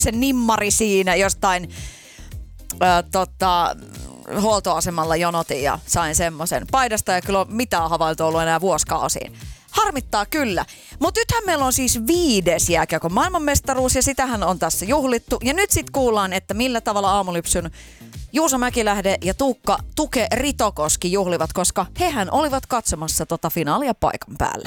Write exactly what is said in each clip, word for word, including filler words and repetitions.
se nimmari siinä jostain ö, tota, huoltoasemalla jonotin ja sain semmoisen paidasta ja kyllä on mitään havailtu ollut enää vuosikausiin. Harmittaa kyllä. Mutta nythän meillä on siis viides jääkiekon maailmanmestaruus ja sitähän on tässä juhlittu. Ja nyt sitten kuullaan, että millä tavalla Aamulypsyn Juuso Mäkilähde ja Tuukka Tuke Ritokoski juhlivat, koska hehän olivat katsomassa tota finaalia paikan päällä.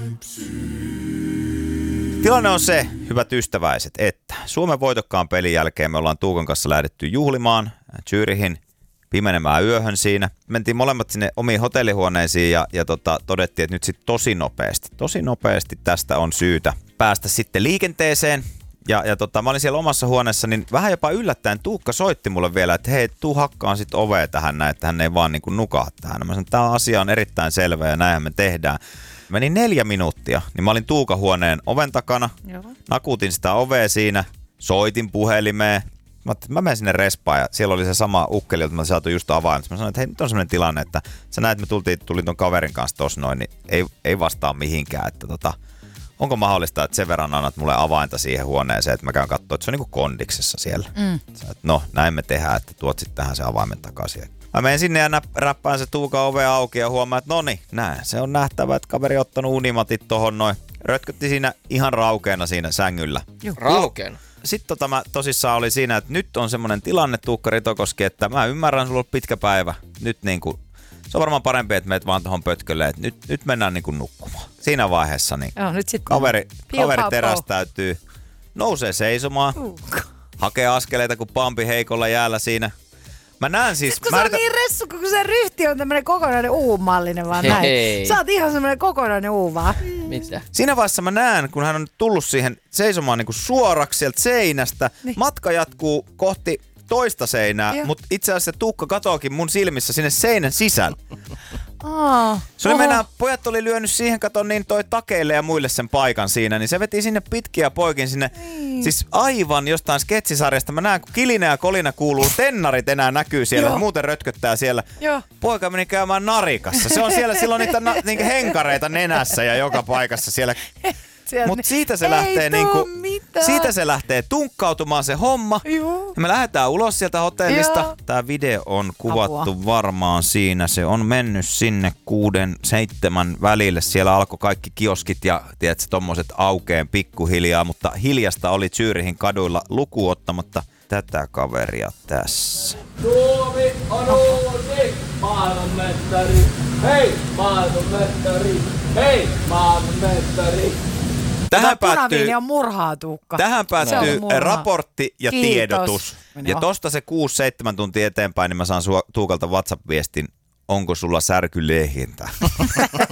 Tilanne on se, hyvät ystäväiset, että Suomen voitokkaan pelin jälkeen me ollaan Tuukan kanssa lähdetty juhlimaan Zürihin pimenemään yöhön siinä. Mentiin molemmat sinne omiin hotellihuoneisiin ja, ja tota, todettiin, että nyt sitten tosi nopeasti, tosi nopeasti tästä on syytä päästä sitten liikenteeseen. Ja, ja tota, mä olin siellä omassa huoneessa, niin vähän jopa yllättäen Tuukka soitti mulle vielä, että hei, tuu hakkaan sit ovea tähän näin, että hän ei vaan niin kuin nukaha tähän. Mä sanoin, että tämä asia on erittäin selvä ja näinhän me tehdään. Meni neljä minuuttia, niin mä olin Tuukan huoneen oven takana, Joo. nakutin sitä ovea siinä, soitin puhelimeen. Mä, mä menen sinne respaan ja siellä oli se sama ukkeli, jolta mä saatu just avaimet. Mä sanoin, että hei, nyt on sellainen tilanne, että sä näet, että me tultiin, tulin ton kaverin kanssa tossa noin, niin ei, ei vastaa mihinkään, että tota, onko mahdollista, että sen verran annat mulle avainta siihen huoneeseen, että mä käyn katsoa, että se on niinku kondiksessa siellä. Mm. Sä, että no, näin me tehdään, että tuot sitten tähän se avaimen takaisin. Mä menen sinne ja räppään se Tuukan ove auki ja huomaan, että no niin, näin. Se on nähtävä, että kaveri on ottanut unimatit tohon noin. Rötkötti siinä ihan raukeena siinä sängyllä. Juh. Raukeena? Sitten tota mä tosissaan oli siinä, että nyt on semmoinen tilanne, Tuukka Ritokoski, että mä ymmärrän, sulla on pitkä päivä. Nyt niinku, se on varmaan parempi, että meet vaan tohon pötkölle, että nyt, nyt mennään niinku nukkumaan. Siinä vaiheessa niin Joo, nyt sit kaveri, kaveri terästäytyy, nousee seisomaan, uh. hakee askeleita kuin pampi heikolla jäällä siinä. Mä näen siis... Sitten kun se on niin ressu, kun se ryhti on tämmönen kokonainen U-mallinen vaan näin. Hei. Sä oot ihan semmonen kokonainen U vaan. Mitä? Siinä vaiheessa mä näen, kun hän on tullut siihen seisomaan niinku suoraksi sieltä seinästä. Niin. Matka jatkuu kohti toista seinää, mutta itse asiassa Tuukka katoakin mun silmissä sinne seinän sisällä. Oh, se oli mennään, pojat oli lyönyt siihen, katon niin toi takeille ja muille sen paikan siinä, niin se veti sinne pitkiä poikin sinne, mm. siis aivan jostain sketsisarjasta. Mä näen, kun kilina ja kolina kuuluu, tennarit enää näkyy siellä, muuten rötköttää siellä. Joo. Poika meni käymään narikassa. Se on siellä, silloin niitä na, niitä henkareita nenässä ja joka paikassa siellä. Mutta siitä se lähtee niinku, siitä se lähtee tunkkautumaan se homma. Joo. Ja me lähdetään ulos sieltä hotellista. Joo. Tää video on kuvattu Apua. varmaan siinä. Se on mennyt sinne kuuden, seitsemän välille. Siellä alkoi kaikki kioskit ja tiedätkö, tommoset aukeen pikkuhiljaa. Mutta hiljasta oli Zürihin kaduilla lukuun ottamatta tätä kaveria tässä. Suomi on uusi maailmanmestari. Hei maailmanmestari. Hei maailmanmestari. Tähän päättyy, on murhaa, Tuukka. Tähän päättyy raportti ja Kiitos. tiedotus. Ja tosta se kuusi seitsemän tuntia eteenpäin, niin mä saan Tuukalta WhatsApp-viestin, onko sulla särkylehintä?